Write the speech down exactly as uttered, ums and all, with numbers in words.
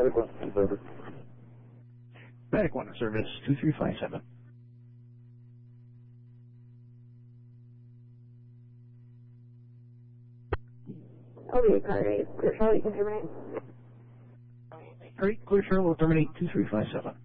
Medic one, over. Medic one, service two three five seven. Okay, Carter, clear Charlie, you can terminate. All right, clear Charlie will terminate two three five seven.